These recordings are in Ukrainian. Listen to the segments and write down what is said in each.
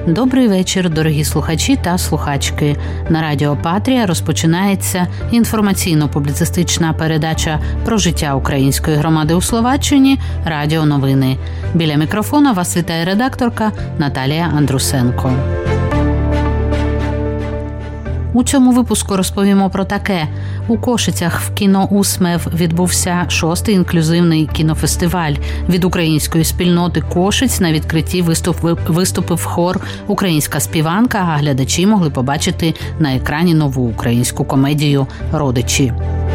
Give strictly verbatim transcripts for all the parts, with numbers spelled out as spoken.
Добрий вечір, дорогі слухачі та слухачки. На Радіо Патрія розпочинається інформаційно-публіцистична передача про життя української громади у Словаччині «Радіо Новини». Біля мікрофона вас вітає редакторка Наталія Андрусенко. У цьому випуску розповімо про таке. У Кошицях в кіно «Усмев» відбувся шостий інклюзивний кінофестиваль. Від української спільноти Кошиць на відкритті виступив, виступив хор «Українська співанка», а глядачі могли побачити на екрані нову українську комедію «Родичі».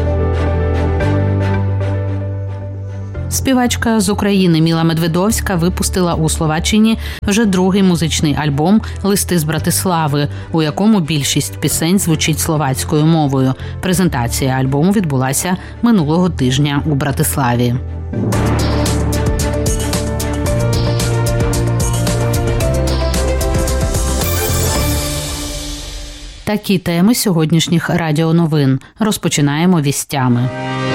Співачка з України Міла Медведовська випустила у Словаччині вже другий музичний альбом «Листи з Братислави», у якому більшість пісень звучить словацькою мовою. Презентація альбому відбулася минулого тижня у Братиславі. Такі теми сьогоднішніх радіоновин. Розпочинаємо вістями.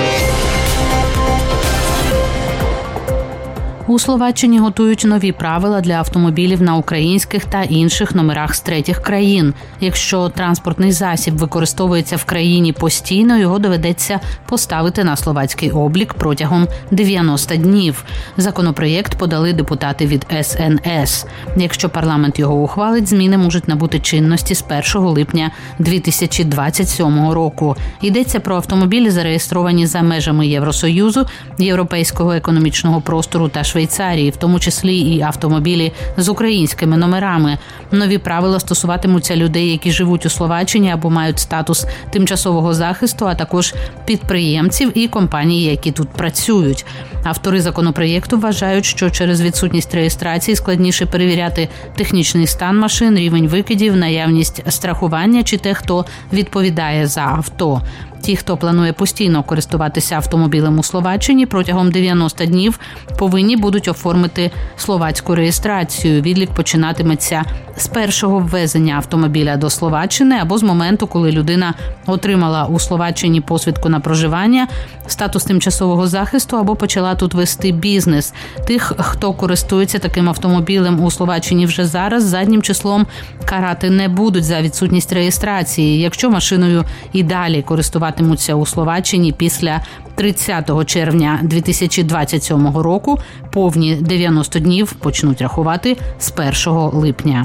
У Словаччині готують нові правила для автомобілів на українських та інших номерах з третіх країн. Якщо транспортний засіб використовується в країні постійно, його доведеться поставити на словацький облік протягом дев'яноста днів. Законопроєкт подали депутати від ес ен ес. Якщо парламент його ухвалить, зміни можуть набути чинності з першого липня дві тисячі двадцять сьомого року. Йдеться про автомобілі, зареєстровані за межами Євросоюзу, Європейського економічного простору та Швейцарії, в тому числі і автомобілі з українськими номерами. Нові правила стосуватимуться людей, які живуть у Словаччині або мають статус тимчасового захисту, а також підприємців і компаній, які тут працюють. Автори законопроєкту вважають, що через відсутність реєстрації складніше перевіряти технічний стан машин, рівень викидів, наявність страхування чи те, хто відповідає за авто. Ті, хто планує постійно користуватися автомобілем у Словаччині, протягом дев'яноста днів повинні будуть оформити словацьку реєстрацію. Відлік починатиметься з першого ввезення автомобіля до Словаччини або з моменту, коли людина отримала у Словаччині посвідку на проживання, статус тимчасового захисту або почала тут вести бізнес. Тих, хто користується таким автомобілем у Словаччині вже зараз, заднім числом карати не будуть за відсутність реєстрації. Якщо машиною і далі користуватимуться у Словаччині після тридцятого червня дві тисячі двадцять сьомого року, повні дев'яносто днів почнуть рахувати з першого липня.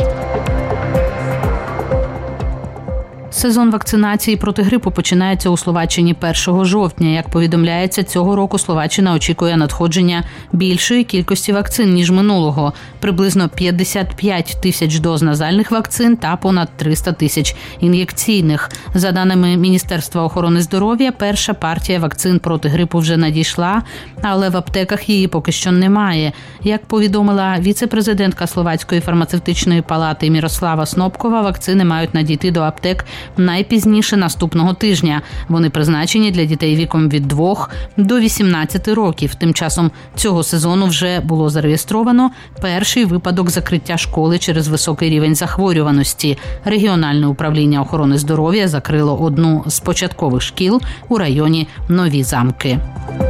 Сезон вакцинації проти грипу починається у Словаччині першого жовтня. Як повідомляється, цього року Словаччина очікує надходження більшої кількості вакцин, ніж минулого. Приблизно п'ятдесят п'ять тисяч доз назальних вакцин та понад триста тисяч ін'єкційних. За даними Міністерства охорони здоров'я, перша партія вакцин проти грипу вже надійшла, але в аптеках її поки що немає. Як повідомила віце-президентка Словацької фармацевтичної палати Мірослава Снопкова, вакцини мають надійти до аптек найпізніше наступного тижня. Вони призначені для дітей віком від двох до вісімнадцяти років. Тим часом цього сезону вже було зареєстровано перший випадок закриття школи через високий рівень захворюваності. Регіональне управління охорони здоров'я закрило одну з початкових шкіл у районі Нові Замки.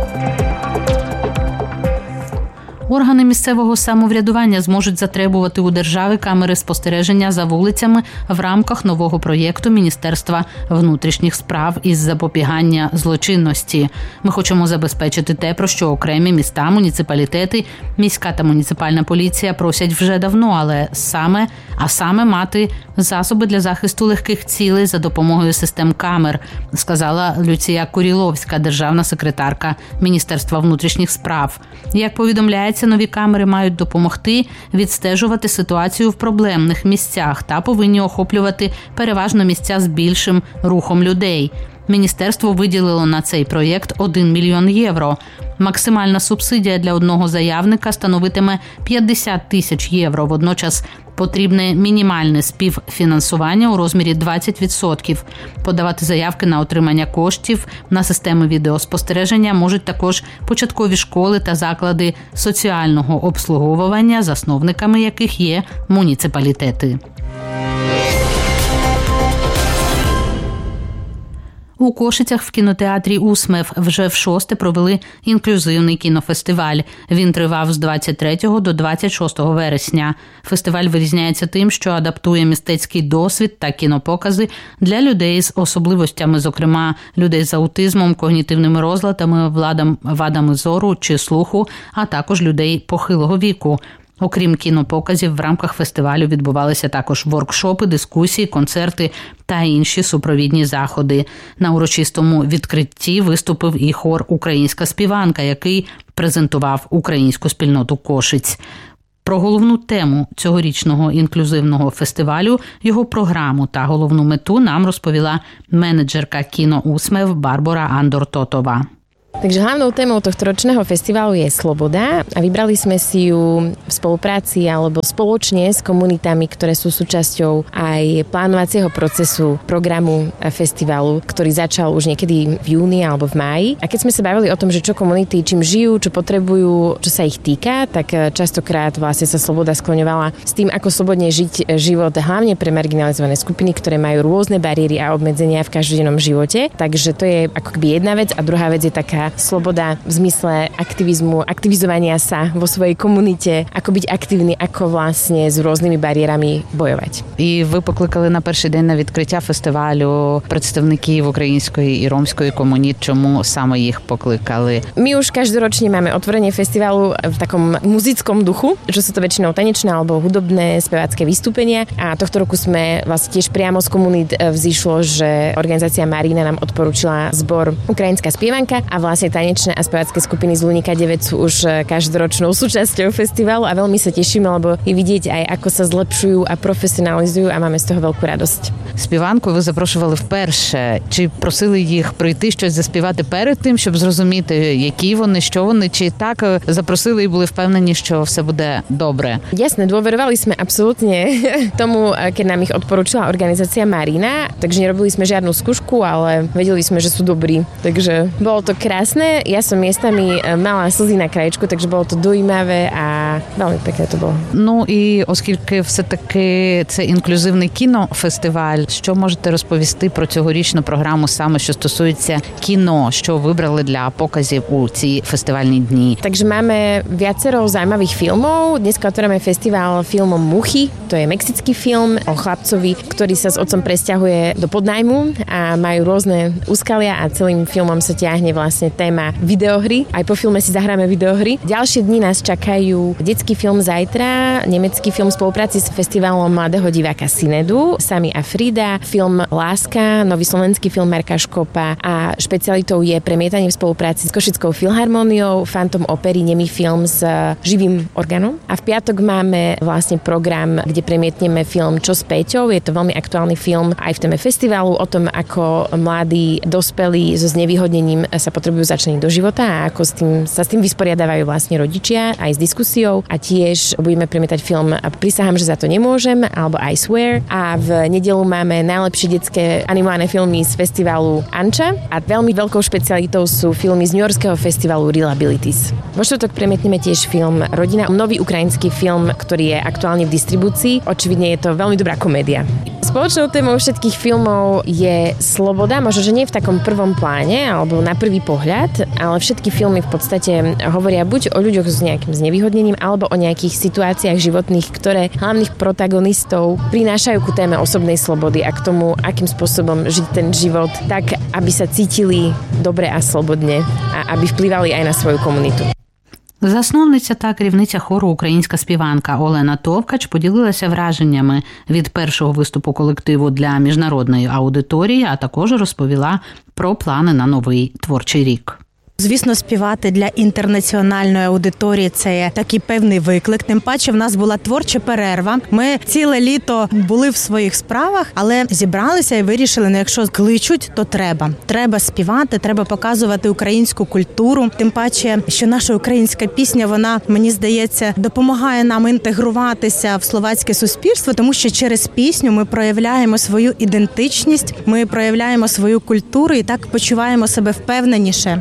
Органи місцевого самоврядування зможуть затребувати у держави камери спостереження за вулицями в рамках нового проєкту Міністерства внутрішніх справ із запобігання злочинності. Ми хочемо забезпечити те, про що окремі міста, муніципалітети, міська та муніципальна поліція просять вже давно, але саме, а саме мати засоби для захисту легких цілей за допомогою систем камер, сказала Люція Куріловська, державна секретарка Міністерства внутрішніх справ. Як повідомляється, нові камери мають допомогти відстежувати ситуацію в проблемних місцях та повинні охоплювати переважно місця з більшим рухом людей. Міністерство виділило на цей проєкт один мільйон євро. Максимальна субсидія для одного заявника становитиме п'ятдесят тисяч євро. Водночас потрібне мінімальне співфінансування у розмірі двадцять відсотків. Подавати заявки на отримання коштів на системи відеоспостереження можуть також початкові школи та заклади соціального обслуговування, засновниками яких є муніципалітети. У Кошицях в кінотеатрі «Усмев» вже в шосте провели інклюзивний кінофестиваль. Він тривав з двадцять третього до двадцять шостого вересня. Фестиваль вирізняється тим, що адаптує мистецький досвід та кінопокази для людей з особливостями, зокрема людей з аутизмом, когнітивними розладами, вадами зору чи слуху, а також людей похилого віку. Окрім кінопоказів, в рамках фестивалю відбувалися також воркшопи, дискусії, концерти та інші супровідні заходи. На урочистому відкритті виступив і хор «Українська співанка», який презентував українську спільноту Кошиць. Про головну тему цьогорічного інклюзивного фестивалю, його програму та головну мету нам розповіла менеджерка кіно «Усмев» Барбора Андор-Тотова. Takže hlavnou témou tohto ročného festivalu je sloboda a vybrali sme si ju v spolupráci alebo spoločne s komunitami, ktoré sú súčasťou aj plánovacieho procesu programu festivalu, ktorý začal už niekedy v júni alebo v máji. A keď sme sa bavili o tom, že čo komunity čím žijú, čo potrebujú, čo sa ich týka, tak častokrát vlastne sa sloboda skloňovala s tým, ako slobodne žiť život hlavne pre marginalizované skupiny, ktoré majú rôzne bariéry a obmedzenia v každodennom živote. Takže to je ako keby jedna vec a druhá vec je taká sloboda v zmysle aktivizmu, aktivizovania sa vo svojej komunite, ako byť aktívny, ako vlastne s rôznymi bariérami bojovať. І ви покликали на перший день на відкриття фестивалю представників української і ромської комуніт. Чому саме їх покликали? My už každoročne máme otvorenie festivalu v takom muzickom duchu, čo sú to väčšinou tanečné alebo hudobné spevácké vystúpenia. A tohto roku sme vlastne tiež priamo z komunít vzýšlo, že organizácia Marina nám odporúčila zbor Ukrajinská spievanka a vlastne tanečné a spevácké skupiny z Luníka deväť sú už každoročnou súčasťou festivalu a veľmi sa tešíme, lebo je vidieť aj, ako sa zlepšujú a profesionalizujú a máme z toho veľkú radosť. Співанку ви запрошували вперше. Чи просили їх прийти щось заспівати перед тим, щоб зрозуміти, які вони, що вони, чи так запросили і були впевнені, що все буде добре? Jasné, dôverovali sme absolútne tomu, keď nám ich odporúčila organizácia Marina, takže nerobili sme žiadnu skúšku, ale vedeli sme, že sú dobrí. Takže bolo to krásne. Ja som miestami mala slzy na krajičku, takže bolo to dojímavé a veľmi pekné to було. Ну і оскільки все-таки це інклюзивний кінофестиваль, що можете розповісти про цьогорічну програму саме, що стосується кіно, що вибрали для показів у ці фестивальні дні? Takže máme viacero zaujímavých filmov. Dneska otvárame festival filmom Muchy. To je mexický film o chlapcovi, ktorý sa s otcom presťahuje do podnájmu a majú rôzne úskalia a celým filmom sa ťahne vlastne téma videohry. Aj po filme si zahráme videohry. Ďalšie dni nás čakajú detský film Zajtra, nemecký film v spolupráci s festivalom mladého diváka Synedu, Sami a Frida, film Láska, nový slovenský film Marka Škopa a špecialitou je premietanie v spolupráci s Košickou filharmóniou, Fantom opery, nemý film s živým orgánom. A v piatok máme vlastne program, kde premietneme film Čo s Péťou. Je to veľmi aktuálny film aj v téme festivalu o tom, ako mladí dospelí so znevýhodnením sa potrebujú začleniť do života a ako s tým, sa s tým vysporiadávajú vlastne rodičia aj s diskusiou. A tiež budeme premietať film Prisahám, že za to nemôžem alebo I Swear. A v nedeľu máme najlepšie detské animované filmy z festivalu Anča a veľmi veľkou špecialitou sú filmy z New Yorkského festivalu Relabilities. Vo štvrtok premietneme tiež film Rodina, nový ukrajinský film, ktorý je aktuálne v distribúcii. Očividne je to veľmi dobrá komédia. Spoločnou témou všetkých filmov je sloboda, možno, že nie v takom prvom pláne alebo na prvý pohľad, ale všetky filmy v podstate hovoria buď o ľuďoch s nejakým znevýhodnením alebo o nejakých situáciách životných, ktoré hlavných protagonistov prinášajú ku téme osobnej slobody a k tomu, akým spôsobom žiť ten život tak, aby sa cítili dobre a slobodne a aby vplyvali aj na svoju komunitu. Засновниця та керівниця хору «Українська співанка» Олена Товкач поділилася враженнями від першого виступу колективу для міжнародної аудиторії, а також розповіла про плани на новий творчий рік. Звісно, співати для інтернаціональної аудиторії – це є такий певний виклик. Тим паче в нас була творча перерва. Ми ціле літо були в своїх справах, але зібралися і вирішили, ну якщо кличуть, то треба. Треба співати, треба показувати українську культуру. Тим паче, що наша українська пісня, вона, мені здається, допомагає нам інтегруватися в словацьке суспільство, тому що через пісню ми проявляємо свою ідентичність, ми проявляємо свою культуру і так почуваємо себе впевненіше, знаходимо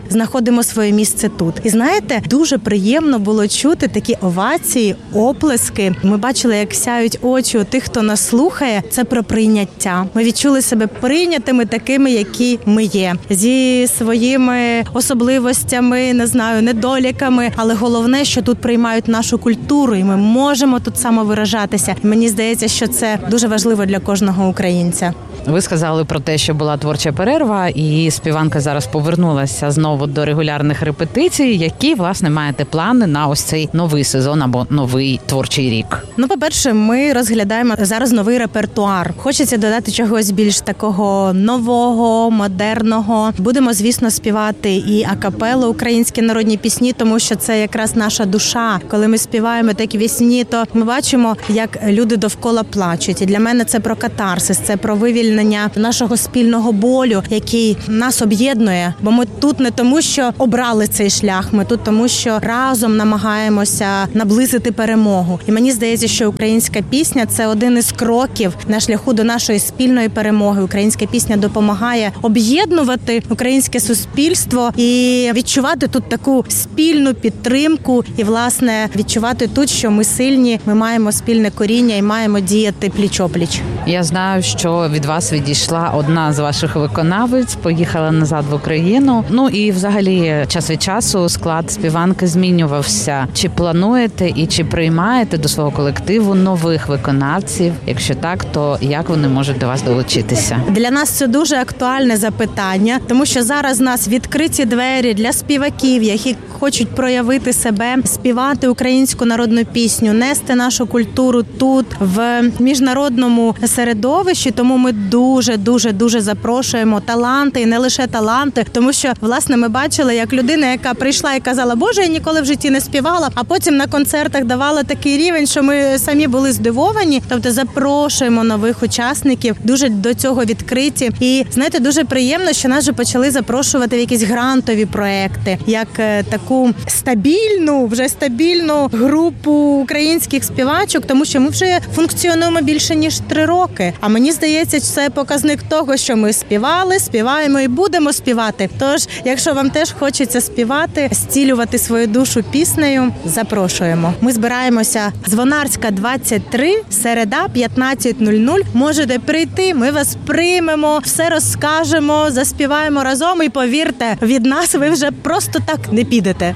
знаходимо своє місце тут. І знаєте, дуже приємно було чути такі овації, оплески. Ми бачили, як сяють очі у тих, хто нас слухає. Це про прийняття. Ми відчули себе прийнятими такими, які ми є. Зі своїми особливостями, не знаю, недоліками. Але головне, що тут приймають нашу культуру, і ми можемо тут самовиражатися. І мені здається, що це дуже важливо для кожного українця. Ви сказали про те, що була творча перерва, і співанка зараз повернулася знову до регулярних репетицій. Які, власне, маєте плани на ось цей новий сезон або новий творчий рік? Ну, по-перше, ми розглядаємо зараз новий репертуар. Хочеться додати чогось більш такого нового, модерного. Будемо, звісно, співати і акапелу, українські народні пісні, тому що це якраз наша душа. Коли ми співаємо такі пісні, то ми бачимо, як люди довкола плачуть. І для мене це про катарсис, це про вивільнення нашого спільного болю, який нас об'єднує. Бо ми тут не тому, що обрали цей шлях, ми тут тому, що разом намагаємося наблизити перемогу. І мені здається, що українська пісня – це один із кроків на шляху до нашої спільної перемоги. Українська пісня допомагає об'єднувати українське суспільство і відчувати тут таку спільну підтримку і, власне, відчувати тут, що ми сильні, ми маємо спільне коріння і маємо діяти пліч-опліч. Я знаю, що від вас відійшла одна з ваших виконавиць, поїхала назад в Україну. Ну і взагалі час від часу склад співанки змінювався. Чи плануєте і чи приймаєте до свого колективу нових виконавців? Якщо так, то як вони можуть до вас долучитися? Для нас це дуже актуальне запитання, тому що зараз у нас відкриті двері для співаків, які хочуть проявити себе, співати українську народну пісню, нести нашу культуру тут, в міжнародному середовищі. Тому ми дуже-дуже-дуже запрошуємо таланти, і не лише таланти, тому що, власне, ми бачили, як людина, яка прийшла і казала, Боже, я ніколи в житті не співала, а потім на концертах давала такий рівень, що ми самі були здивовані. Тобто запрошуємо нових учасників, дуже до цього відкриті. І, знаєте, дуже приємно, що нас вже почали запрошувати в якісь грантові проекти, як таку стабільну, вже стабільну групу українських співачок, тому що ми вже функціонуємо більше, ніж три роки. А мені здається, це показник того, що ми співали, співаємо і будемо співати. Тож, якщо вам теж хочеться співати, зцілювати свою душу піснею, запрошуємо. Ми збираємося Звонарська, двадцять три, середа, п'ятнадцять нуль нуль. Можете прийти, ми вас приймемо, все розкажемо, заспіваємо разом і повірте, від нас ви вже просто так не підете.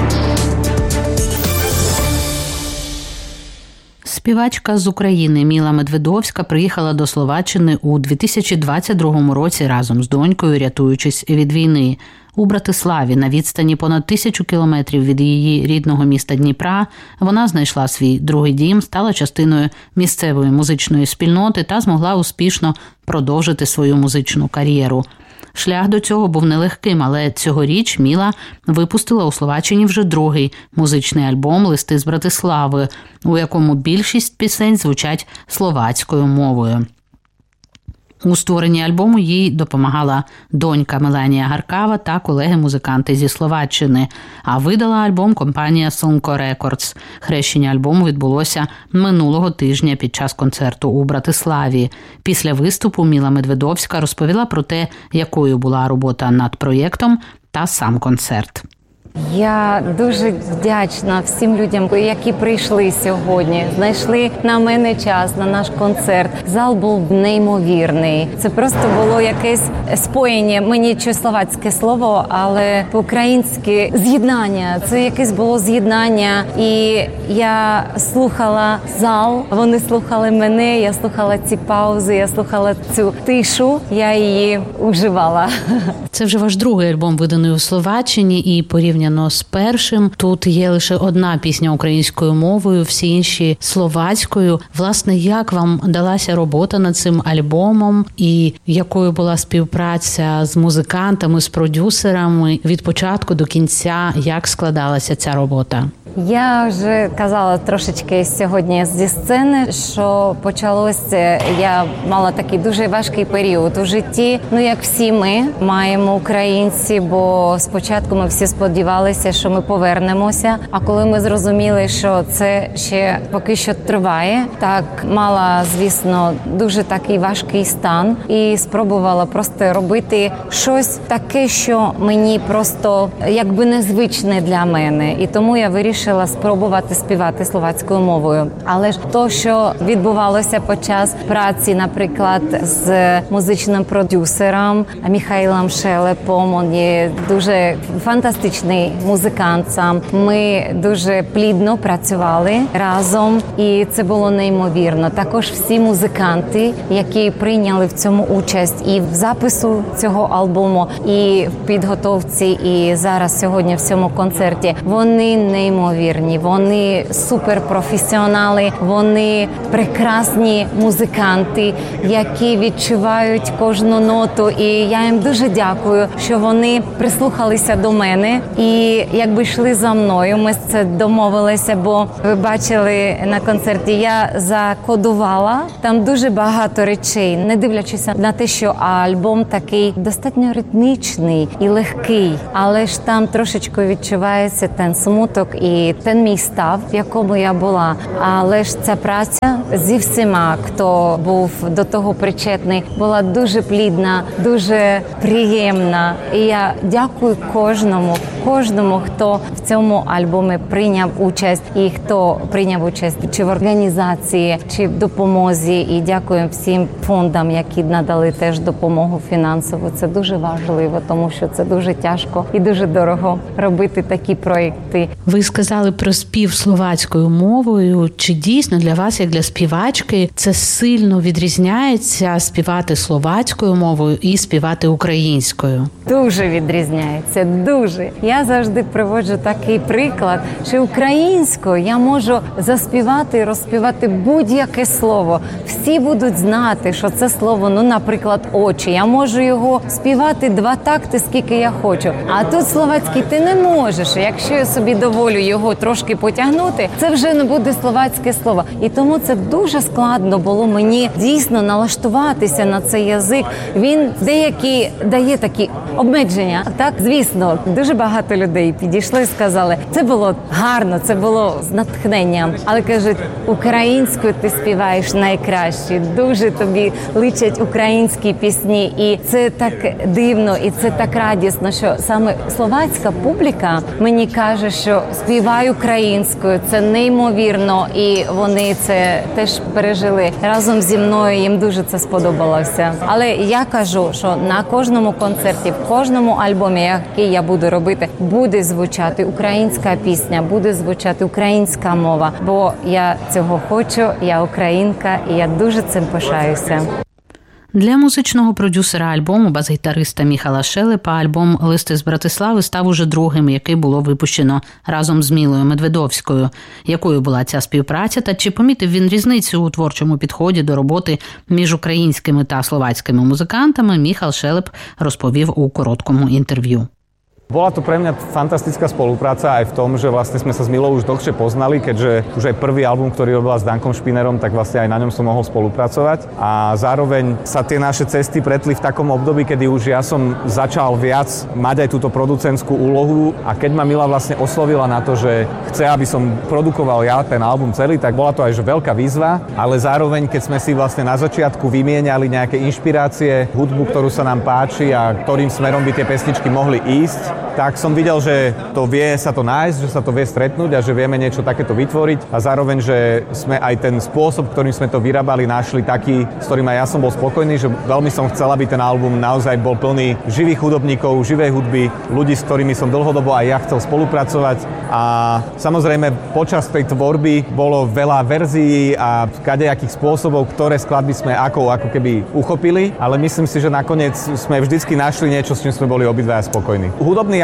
Співачка з України Міла Медведовська приїхала до Словаччини у дві тисячі двадцять другому році разом з донькою, рятуючись від війни. У Братиславі, на відстані понад тисячу кілометрів від її рідного міста Дніпра, вона знайшла свій другий дім, стала частиною місцевої музичної спільноти та змогла успішно продовжити свою музичну кар'єру. Шлях до цього був нелегким, але цьогоріч Міла випустила у Словаччині вже другий музичний альбом «Листи з Братислави», у якому більшість пісень звучать словацькою мовою. У створенні альбому їй допомагала донька Меленія Гаркава та колеги-музиканти зі Словаччини, а видала альбом компанія Sonko Records. Хрещення альбому відбулося минулого тижня під час концерту у Братиславі. Після виступу Міла Медведовська розповіла про те, якою була робота над проєктом та сам концерт. Я дуже вдячна всім людям, які прийшли сьогодні, знайшли на мене час, на наш концерт. Зал був неймовірний. Це просто було якесь споєння, мені чехословацьке слово, але по-українськи з'єднання. Це якесь було з'єднання. І я слухала зал, вони слухали мене, я слухала ці паузи, я слухала цю тишу, я її вживала. Це вже ваш другий альбом, виданий у Словаччині, і порівняно з першим. Тут є лише одна пісня українською мовою, всі інші словацькою. Власне, як вам далася робота над цим альбомом і якою була співпраця з музикантами, з продюсерами від початку до кінця? Як складалася ця робота? Я вже казала трошечки сьогодні зі сцени, що почалося, я мала такий дуже важкий період у житті. Ну, як всі ми маємо українці, бо спочатку ми всі сподівалися, що ми повернемося. А коли ми зрозуміли, що це ще поки що триває, так мала, звісно, дуже такий важкий стан і спробувала просто робити щось таке, що мені просто якби незвичне для мене. І тому я вирішила спробувати співати словацькою мовою. Але ж то, що відбувалося під час праці, наприклад, з музичним продюсером Михайлом Шелепом, він є дуже фантастичний музикант сам. Ми дуже плідно працювали разом, і це було неймовірно. Також всі музиканти, які прийняли в цьому участь і в запису цього альбому, і в підготовці, і зараз сьогодні в цьому концерті, вони неймовірні, вони суперпрофесіонали, вони прекрасні музиканти, які відчувають кожну ноту. І я їм дуже дякую, що вони прислухалися до мене і якби йшли за мною. Ми це домовилися, бо ви бачили на концерті, я закодувала там дуже багато речей, не дивлячись на те, що альбом такий достатньо ритмічний і легкий, але ж там трошечки відчувається ten смуток і ten мій став, в якому я була. Але ж ця праця зі всіма, хто був до того причетний, була дуже плідна, дуже приємна. І я дякую кожному, кожному, хто в цьому альбомі прийняв участь і хто прийняв участь чи в організації, чи в допомозі. І дякую всім фондам, які надали теж допомогу фінансову. Це дуже важливо, тому що це дуже тяжко і дуже дорого робити такі проєкти. Ви сказали про спів словацькою мовою. Чи дійсно для вас, як для співачки, це сильно відрізняється співати словацькою мовою і співати українською? Дуже відрізняється, дуже. Я завжди приводжу такий приклад, що українською я можу заспівати і розспівати будь-яке слово. Всі будуть знати, що це слово, ну, наприклад, очі. Я можу його співати два такти, скільки я хочу. А тут словацький ти не можеш. Якщо я собі доволю його трошки потягнути, це вже не буде словацьке слово. І тому це дуже складно було мені дійсно налаштуватися на цей язик. Він деякі дає такі обмеження. Так, звісно, дуже багато людей підійшли і сказали, це було гарно, це було з натхненням. Але кажуть, українською ти співаєш найкраще, дуже тобі личать українські пісні. І це так дивно, і це так радісно, що саме словацька публіка мені каже, що співай українською, це неймовірно, і вони це теж пережили разом зі мною, їм дуже це сподобалося. Але я кажу, що на кожному концерті, в кожному альбомі, який я буду робити, буде звучати українська пісня, буде звучати українська мова, бо я цього хочу, я українка, і я дуже цим пишаюся. Для музичного продюсера альбому, бас-гітариста Міхала Шелепа, альбом «Листи з Братислави» став уже другим, який було випущено разом з Мілою Медведовською. Якою була ця співпраця та чи помітив він різницю у творчому підході до роботи між українськими та словацькими музикантами, Міхал Шелеп розповів у короткому інтерв'ю. Bola to pre mňa fantastická spolupráca aj v tom, že vlastne sme sa s Milou už dlhšie poznali, keďže už aj prvý album, ktorý robila s Dankom Špinerom, tak vlastne aj na ňom som mohol spolupracovať. A zároveň sa tie naše cesty pretli v takom období, kedy už ja som začal viac mať aj túto producentskú úlohu a keď ma Mila vlastne oslovila na to, že chce, aby som produkoval ja ten album celý, tak bola to aj že veľká výzva, ale zároveň, keď sme si vlastne na začiatku vymieniali nejaké inšpirácie, hudbu, ktorú sa nám páči a ktorým smerom by tie pesničky mohli ísť, tak som videl, že to vie sa to nájsť, že sa to vie stretnúť a že vieme niečo takéto vytvoriť a zároveň, že sme aj ten spôsob, ktorým sme to vyrábali, našli taký, s ktorým aj ja som bol spokojný, že veľmi som chcel, aby ten album naozaj bol plný živých hudobníkov, živej hudby, ľudí, s ktorými som dlhodobo aj ja chcel spolupracovať a samozrejme počas tej tvorby bolo veľa verzií a kadejakých spôsobov, ktoré skladby sme ako, ako keby uchopili, ale myslím si, že nakoniec sme vždycky našli niečo, s čím sme boli obidvaja spokojní. Hudobný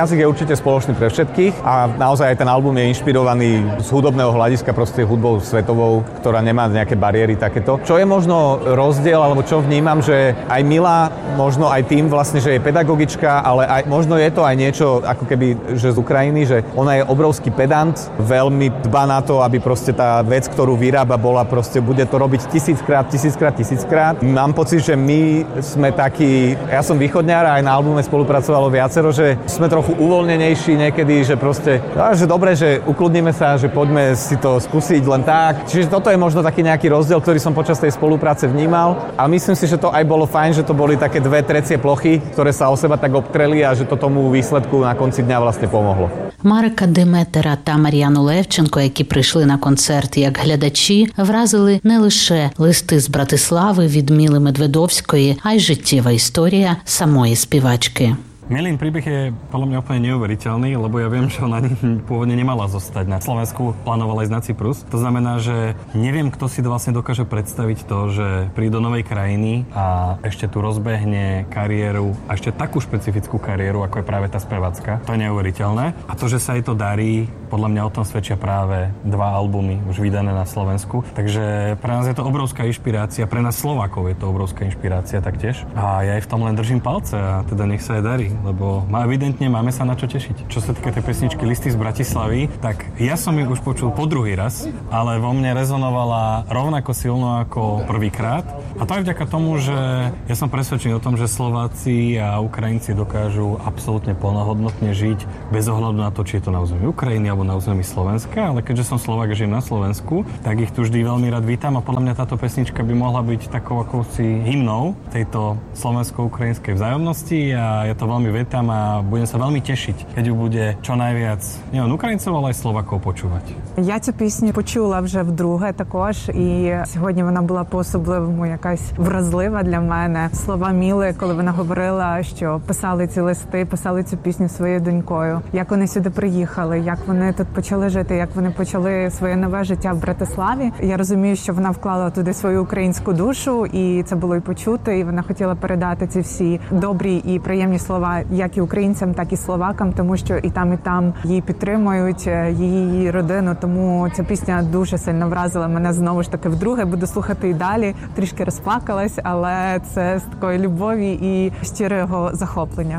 jazyk je určite spoločný pre všetkých a naozaj aj ten album je inšpirovaný z hudobného hľadiska proste hudbou svetovou, ktorá nemá nejaké bariéry takéto. Čo je možno rozdiel, alebo čo vnímam, že aj Mila, možno aj tým vlastne, že je pedagogička, ale aj, možno je to aj niečo ako keby, že z Ukrajiny, že ona je obrovský pedant, veľmi dba na to, aby proste tá vec, ktorú vyrába, bola proste, bude to robiť tisíckrát, tisíckrát, tisíckrát. Mám pocit, že my sme takí, ja som východňar a aj na albume spolupracovalo viacero, že sme trochu uvoľnenejší niekedy, že proste, že dobre, že ukludníme sa, že poďme si to skúsiť len tak. Čiže toto je možno taký nejaký rozdiel, ktorý som počas tej spolupráce vnímal a myslím si, že to aj bolo fajn, že to boli také dve trecie plochy, ktoré sa o seba tak obkreli a že to tomu výsledku na konci dňa vlastne pomohlo. Марика Деметера та Мар'яну Левченко, які прийшли на концерт як глядачі, вразили не лише листи з Братислави від Міли Медведовської, а й життєва історія самої співачки. Milin príbeh je podľa mňa úplne neuveriteľný, lebo ja viem, že ona pôvodne nemala zostať na Slovensku, plánovala ísť na Cyprus. To znamená, že neviem, kto si to vlastne dokáže predstaviť to, že príde do novej krajiny a ešte tu rozbehne kariéru, a ešte takú špecifickú kariéru, ako je práve tá spevacká. To je neuveriteľné. A to, že sa jej to darí, podľa mňa o tom svedčia práve dva albumy už vydané na Slovensku. Takže pre nás je to obrovská inšpirácia, pre nás Slovákov je to obrovská inšpirácia taktiež. A ja jej v tom len držím palce a teda nech sa jej darí. Lebo má, evidentne máme sa na čo tešiť. Čo sa týka tej pesničky Listy z Bratislavy, tak ja som ju už počul po druhý raz, ale vo mne rezonovala rovnako silno ako prvýkrát. A to aj vďaka tomu, že ja som presvedčený o tom, že Slováci a Ukrajinci dokážu absolútne plnohodnotne žiť bez ohľadu na to, či je to na území Ukrajiny alebo na území Slovenska, ale keďže som Slovák a žijem na Slovensku, tak ich tu vždy veľmi rád vítam a podľa mňa táto pesnička by mohla byť takou akousi hymnou tejto slovensko-ukrajinskej vzájomnosti a je to veľmi vetám a budem sa veľmi tešiť, keď ju bude čo najviac nielen Українців, але й Словаків почувати. Я цю пісню почула вже вдруге також, і сьогодні вона була по-особливому якась вразлива для мене. Слова Міли, коли вона говорила, що писали ці листи, писали цю пісню своєю донькою, як вони сюди приїхали, як вони тут почали жити, як вони почали своє нове життя в Братиславі. Я розумію, що вона вклала туди свою українську душу, і це було й почути, і вона хотіла передати ці всі добрі і приємні слова як і українцям, так і словакам, тому що і там, і там її підтримують, її родину, тому ця пісня дуже сильно вразила мене знову ж таки вдруге. Буду слухати і далі. Трішки розплакалась, але це з такої любові і щирого захоплення.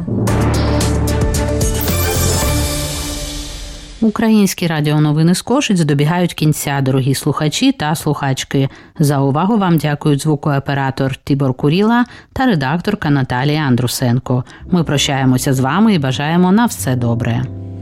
Українські радіоновини з Кошиць добігають кінця, дорогі слухачі та слухачки. За увагу вам дякують звукооператор Тибор Куріла та редакторка Наталія Андрусенко. Ми прощаємося з вами і бажаємо на все добре.